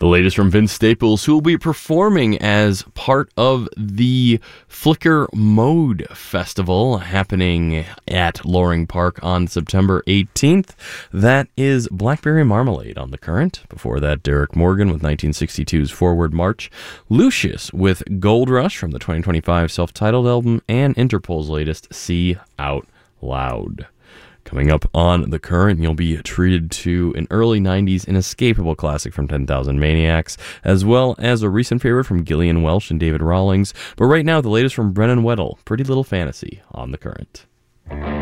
The latest from Vince Staples, who will be performing as part of the Flicker Mode Festival happening at Loring Park on September 18th. That is Blackberry Marmalade on The Current. Before that, Derek Morgan with 1962's Forward March, Lucius with Gold Rush from the 2025 self-titled album, and Interpol's latest, See Out Loud. Coming up on The Current, you'll be treated to an early 90s inescapable classic from 10,000 Maniacs, as well as a recent favorite from Gillian Welch and David Rawlings. But right now, the latest from Brennan Weddle, Pretty Little Fantasy on The Current.